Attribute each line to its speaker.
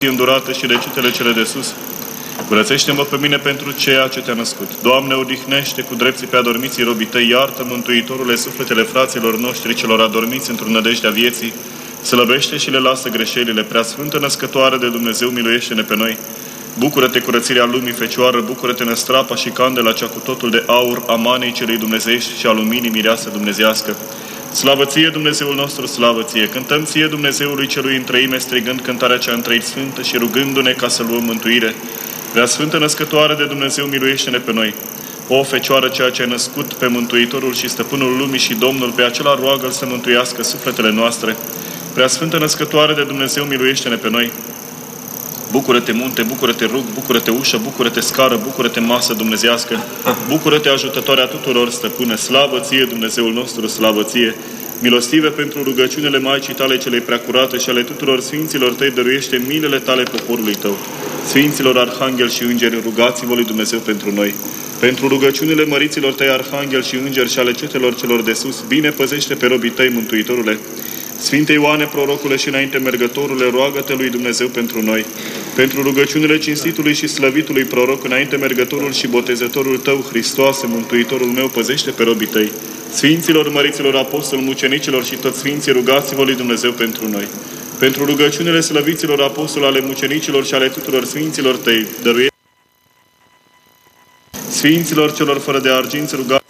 Speaker 1: îndurată și recitele cele de sus. Curățește-mă pe mine pentru ceea ce te-a născut. Doamne, odihnește cu drepții pe adormiții robii tăi, iartă, Mântuitorule, sufletele fraților noștri celor adormiți într-o nădejdea vieții, slăbește și le lasă greșelile. Preasfântă Născătoare de Dumnezeu, miluiește-ne pe noi. Bucură-te, curățirea lumii, Fecioară, bucură-te, năstrapa și candela cea cu totul de aur, a manei celei dumnezeiești și a luminii, mireasă dumnezească. Slavă ție, Dumnezeul nostru, slavă ție! Cântăm ție, Dumnezeului celui în treime, strigând cântarea cea întreit sfântă și rugându-ne ca să luăm mântuire. Preasfântă Născătoare de Dumnezeu, miluiește-ne pe noi! O Fecioară, ceea ce ai născut pe Mântuitorul și Stăpânul lumii și Domnul, pe acela roagă-L să mântuiască sufletele noastre. Preasfântă Născătoare de Dumnezeu, miluiește-ne pe noi! Bucură-te, munte, bucură-te, rug, bucură-te, ușă, bucură-te, scară, bucură-te, masă dumnezească, bucură-te, ajutătoarea tuturor, stăpână, slavă ție, Dumnezeul nostru, slavă ție! Milostive pentru rugăciunile Maicii tale celei preacurate și ale tuturor sfinților tăi, dăruiește milele tale poporului tău. Sfinților arhangheli și îngeri, rugați-vă lui Dumnezeu pentru noi. Pentru rugăciunile măriților tăi, arhangheli și îngeri și ale cetelor celor de sus, bine păzește pe robii tăi, Mântuitorule. Sfinte Ioane, prorocule și înainte mergătorule, roagă-te lui Dumnezeu pentru noi. Pentru rugăciunile cinstitului și slăvitului proroc, înainte mergătorul și botezătorul tău, Hristoase, Mântuitorul meu, păzește pe robii tăi. Sfinților, măriților, apostoli, mucenicilor și toți sfinții, rugați-vă lui Dumnezeu pentru noi. Pentru rugăciunile slăviților apostoli, ale mucenicilor și ale tuturor sfinților tăi, dăruiește. Sfinților celor fără de arginți, rugați